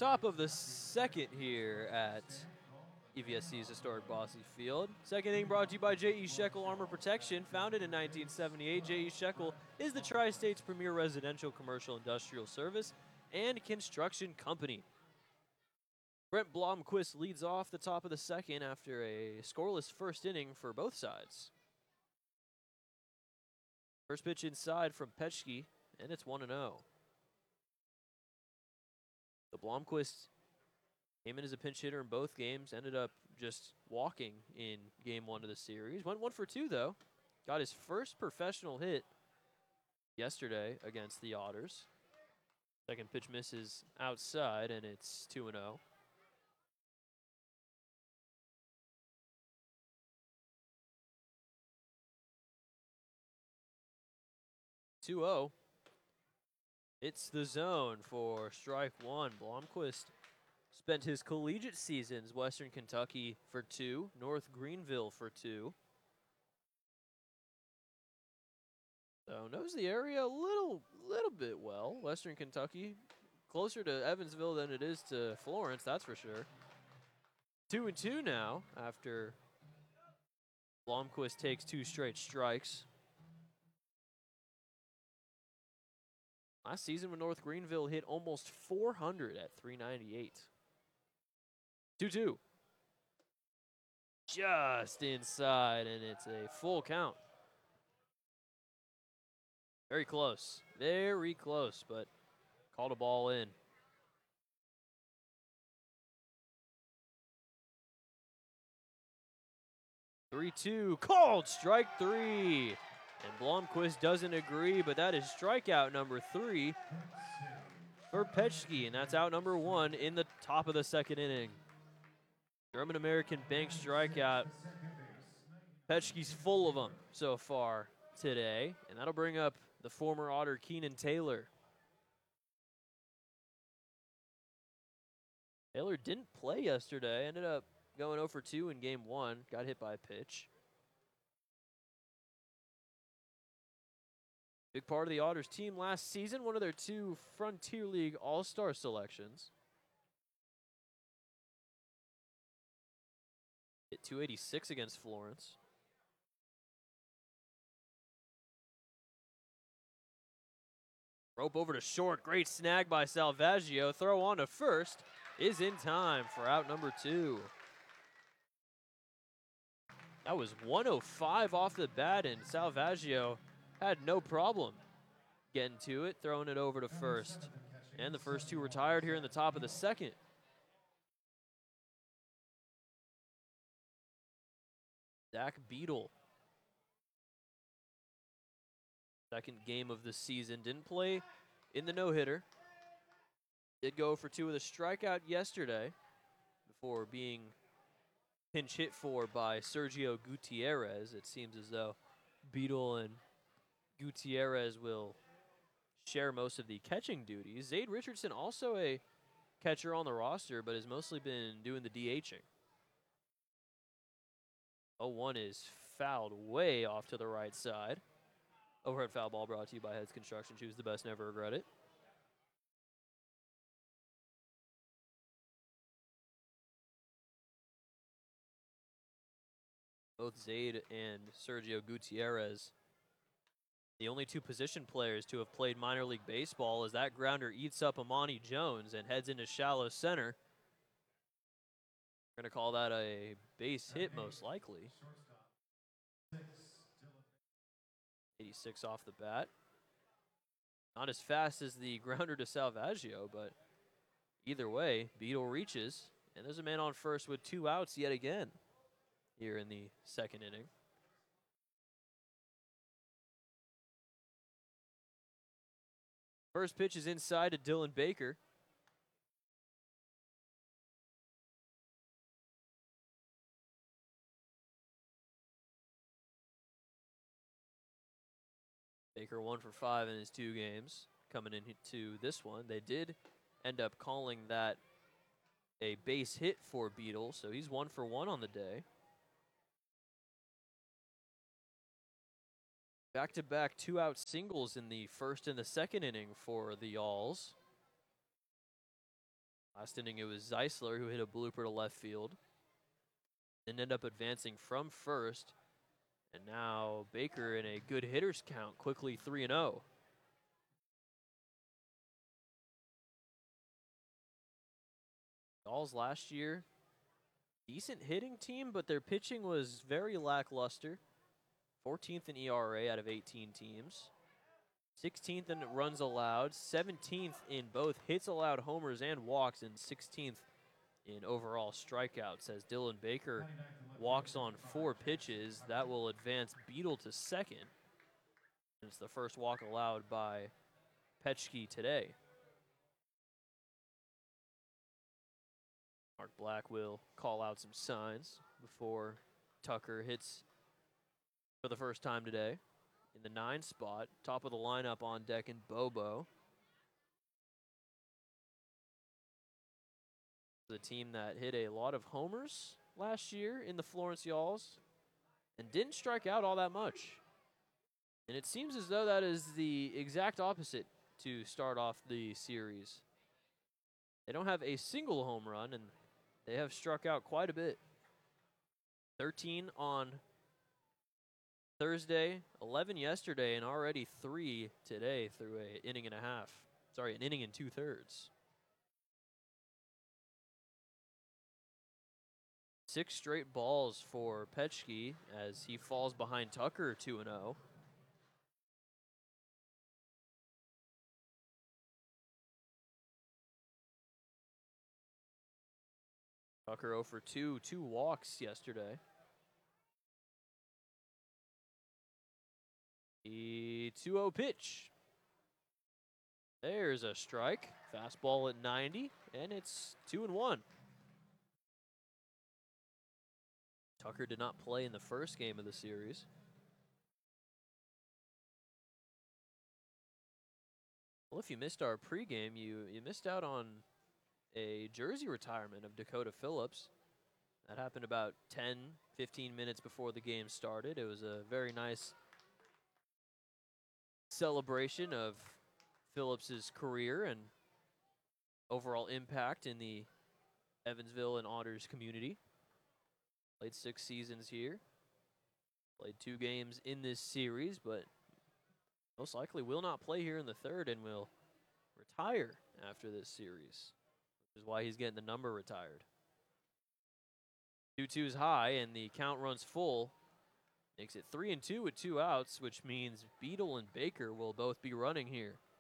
Top of the second here at EVSC's historic Bosse Field. Second inning brought to you by J.E. Shekel Armor Protection. Founded in 1978, J.E. Shekel is the Tri-State's premier residential, commercial, industrial service and construction company. Brent Blomquist leads off the top of the second after a scoreless first inning for both sides. First pitch inside from Petschke, and it's 1-0. The Blomquist came in as a pinch hitter in both games, ended up just walking in game one of the series. Went 1 for 2, though. Got his first professional hit yesterday against the Otters. Second pitch misses outside, and it's 2-0. 2-0. It's the zone for strike one. Blomquist spent his collegiate seasons Western Kentucky for 2, North Greenville for 2. So knows the area a little bit well. Western Kentucky, closer to Evansville than it is to Florence, that's for sure. 2-2 now after Blomquist takes 2 straight strikes. Last season when North Greenville hit almost 400 at 398. 2-2. Just inside, and it's a full count. Very close, but called a ball in. Three-two, called strike 3. And Blomquist doesn't agree, but that is strikeout number 3 for Petschke, and that's out number 1 in the top of the second inning. German-American bank strikeout. Petschke's full of them so far today, and that'll bring up the former Otter Keenan Taylor. Taylor didn't play yesterday, ended up going 0 for 2 in game 1, got hit by a pitch. Big part of the Otters team last season, one of their 2 Frontier League All-Star selections. Hit 286 against Florence. Rope over to short, great snag by Salvaggio. Throw on to first is in time for out number 2. That was 105 off the bat, and Salvaggio had no problem getting to it, throwing it over to first. And the first 2 retired here in the top of the second. Zach Beadle. Second game of the season. Didn't play in the no-hitter. Did go for 2 with a strikeout yesterday before being pinch hit for by Sergio Gutierrez. It seems as though Beadle and Gutierrez will share most of the catching duties. Zade Richardson, also a catcher on the roster, but has mostly been doing the DHing. 0-1 is fouled way off to the right side. Overhead foul ball brought to you by Heads Construction. Choose the best, never regret it. Both Zade and Sergio Gutierrez, the only 2 position players to have played minor league baseball, as that grounder eats up Amani Jones and heads into shallow center. We're going to call that a base hit most likely. 86 off the bat. Not as fast as the grounder to Salvaggio, but either way, Beadle reaches, and there's a man on first with 2 outs yet again here in the second inning. First pitch is inside to Dylan Baker. Baker 1 for 5 in his 2 games. Coming into this one, they did end up calling that a base hit for Beadle, so he's 1 for 1 on the day. Back-to-back 2-out singles in the first and the second inning for the Alls. Last inning, it was Zeisler who hit a blooper to left field. Then ended up advancing from first. And now Baker in a good hitters count, quickly 3-0. Dolls last year, decent hitting team, but their pitching was very lackluster. 14th in ERA out of 18 teams. 16th in runs allowed, 17th in both hits allowed, homers, and walks, and 16th in overall strikeouts. As Dylan Baker walks on 4 pitches, that will advance Beadle to second. It's the first walk allowed by Petschke today. Mark Black will call out some signs before Tucker hits for the first time today. In the 9 spot, top of the lineup on deck in Bobo. The team that hit a lot of homers last year in the Florence Yalls and didn't strike out all that much. And it seems as though that is the exact opposite to start off the series. They don't have a single home run, and they have struck out quite a bit. 13 on Thursday, 11 yesterday, and already 3 today through an inning and a half. Sorry, an inning and 2/3. 6 straight balls for Petschke as he falls behind Tucker 2-0. Tucker 0 for 2, 2 walks yesterday. The 2-0 pitch. There's a strike. Fastball at 90, and it's 2-1. Tucker did not play in the first game of the series. Well, if you missed our pregame, you missed out on a jersey retirement of Dakota Phillips. That happened about 10, 15 minutes before the game started. It was a very nice celebration of Phillips's career and overall impact in the Evansville and Otters community. Played 6 seasons here. Played 2 games in this series, but most likely will not play here in the 3rd and will retire after this series, which is why he's getting the number retired. 2-2 is high, and the count runs full. Makes it 3-2 with 2 outs, which means Beadle and Baker will both be running here.